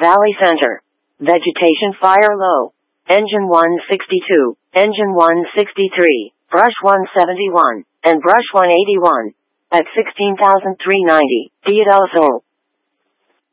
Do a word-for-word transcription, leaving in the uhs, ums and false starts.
Valley Center. Vegetation fire low. Engine one sixty-two, Engine one sixty-three, Brush one seventy-one, and Brush one eighty-one. At sixteen thousand three hundred ninety, Dia del Sol.